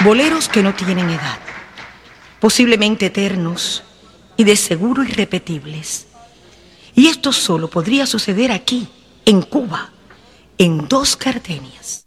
Boleros que no tienen edad, posiblemente eternos y de seguro irrepetibles. Y esto solo podría suceder aquí, en Cuba, en Dos Gardenias.